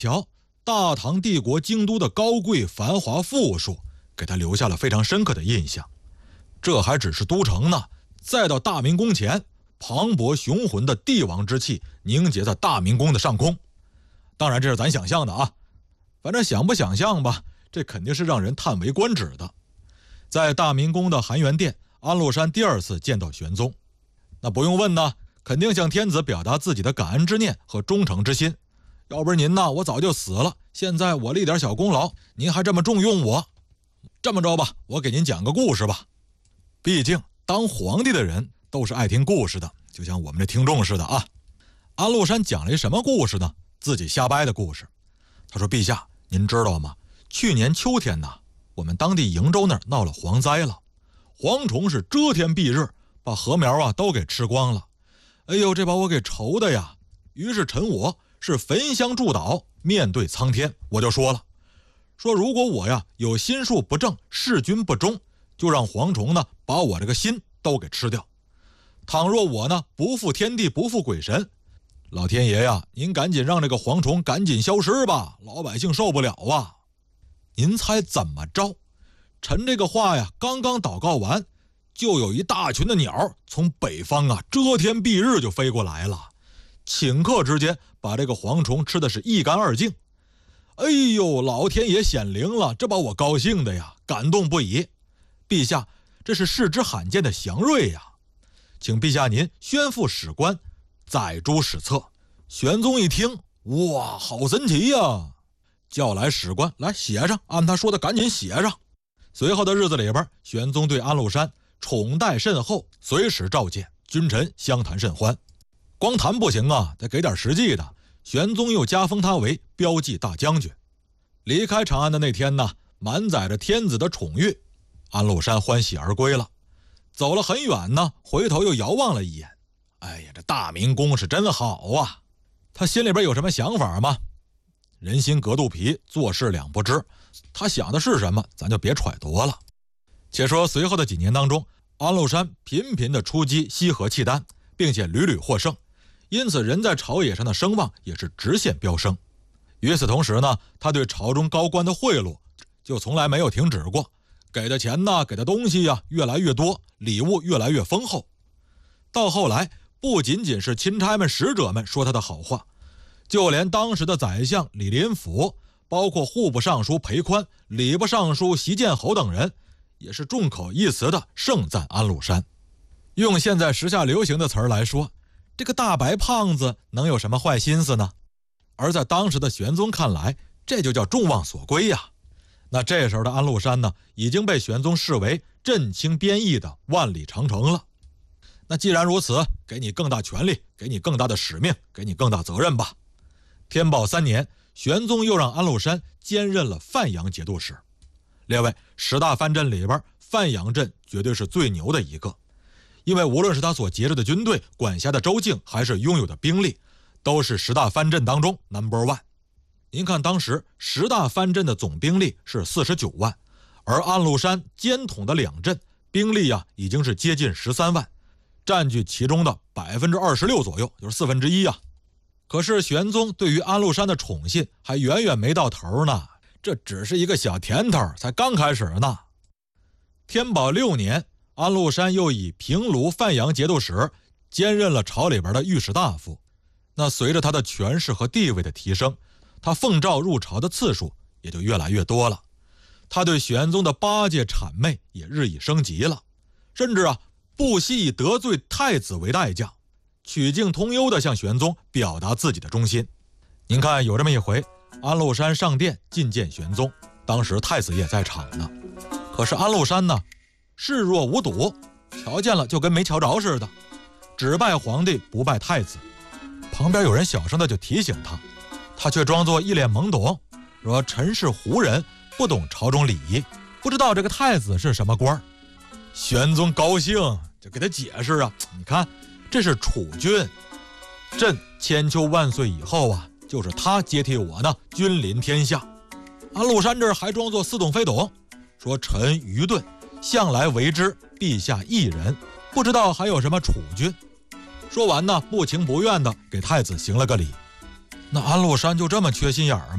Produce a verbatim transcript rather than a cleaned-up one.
瞧，大唐帝国京都的高贵繁华富庶，给他留下了非常深刻的印象。这还只是都城呢，再到大明宫前，磅礴雄浑的帝王之气凝结在大明宫的上空。当然这是咱想象的啊，反正想不想象吧，这肯定是让人叹为观止的。在大明宫的含元殿，安禄山第二次见到玄宗，那不用问呢，肯定向天子表达自己的感恩之念和忠诚之心。要不是您呢，我早就死了，现在我立点小功劳，您还这么重用我。这么着吧，我给您讲个故事吧。毕竟当皇帝的人都是爱听故事的，就像我们这听众似的啊。安禄山讲了一什么故事呢？自己瞎掰的故事。他说：陛下，您知道吗？去年秋天呢，我们当地瀛州那儿闹了蝗灾了，蝗虫是遮天蔽日，把禾苗啊都给吃光了。哎呦，这把我给愁的呀！于是臣我是焚香祝祷，面对苍天，我就说了，说如果我呀有心术不正，事君不忠，就让蝗虫呢把我这个心都给吃掉。倘若我呢不负天地，不负鬼神，老天爷呀，您赶紧让这个蝗虫赶紧消失吧，老百姓受不了啊！您猜怎么着？臣这个话呀刚刚祷告完，就有一大群的鸟从北方啊遮天蔽日就飞过来了，顷刻之间把这个蝗虫吃的是一干二净。哎呦，老天爷显灵了，这把我高兴的呀，感动不已。陛下，这是世之罕见的祥瑞呀，请陛下您宣覆史官，载诸史册。玄宗一听，哇，好神奇呀！叫来史官来写上，按他说的赶紧写上。随后的日子里边，玄宗对安禄山宠待甚厚，随时召见，君臣相谈甚欢。光谈不行啊，得给点实际的。玄宗又加封他为骠骑大将军。离开长安的那天呢，满载着天子的宠誉，安禄山欢喜而归了。走了很远呢，回头又遥望了一眼，哎呀，这大明宫是真好啊！他心里边有什么想法吗？人心隔肚皮，做事两不知，他想的是什么，咱就别揣度了。且说随后的几年当中，安禄山频频的出击西河契丹，并且屡屡获胜，因此人在朝野上的声望也是直线飙升。与此同时呢，他对朝中高官的贿赂就从来没有停止过，给的钱呢，给的东西呀、啊、越来越多，礼物越来越丰厚。到后来，不仅仅是钦差们使者们说他的好话，就连当时的宰相李林甫，包括户部尚书裴宽、礼部尚书席建侯等人，也是众口一词的盛赞安禄山。用现在时下流行的词儿来说，这个大白胖子能有什么坏心思呢？而在当时的玄宗看来，这就叫众望所归呀。那这时候的安禄山呢，已经被玄宗视为镇清边邑的万里长城了。那既然如此，给你更大权力，给你更大的使命，给你更大责任吧。天宝三年，玄宗又让安禄山兼任了范阳节度使。列位，十大藩镇里边，范阳镇绝对是最牛的一个，因为无论是他所节制的军队、管辖的州境，还是拥有的兵力，都是十大藩镇当中 number one。您看，当时十大藩镇的总兵力是四十九万，而安禄山兼统的两镇兵力啊，已经是接近十三万，占据其中的百分之二十六左右，就是四分之一啊。可是玄宗对于安禄山的宠信还远远没到头呢，这只是一个小甜头，才刚开始呢。天宝六年，安禄山又以平卢范阳节度使兼任了朝里边的御史大夫。那随着他的权势和地位的提升，他奉诏入朝的次数也就越来越多了。他对玄宗的巴结谄媚也日益升级了，甚至啊不惜以得罪太子为代价，曲径通幽地向玄宗表达自己的忠心。您看，有这么一回，安禄山上殿觐见玄宗，当时太子也在场呢。可是安禄山呢，视若无睹，瞧见了就跟没瞧着似的，只拜皇帝不拜太子。旁边有人小声的就提醒他，他却装作一脸懵懂，说臣是胡人，不懂朝中礼仪，不知道这个太子是什么官。玄宗高兴，就给他解释啊，你看这是储君，朕千秋万岁以后啊，就是他接替我呢，君临天下。安禄山这儿还装作似懂非懂，说臣愚钝，向来为之陛下一人，不知道还有什么储君。说完呢，不情不愿的给太子行了个礼。那安禄山就这么缺心眼儿吗？